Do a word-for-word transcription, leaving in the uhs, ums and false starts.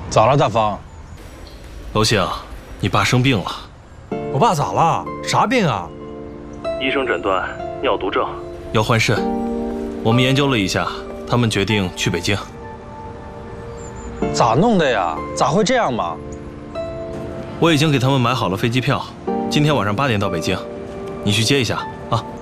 咋了，大方？ 楼星，你爸生病了。 我爸咋了？啥病啊？ 医生诊断尿毒症，要换肾。我们研究了一下，他们决定去北京。 咋弄的呀？咋会这样嘛？ 我已经给他们买好了飞机票，今天晚上八点到北京，你去接一下啊。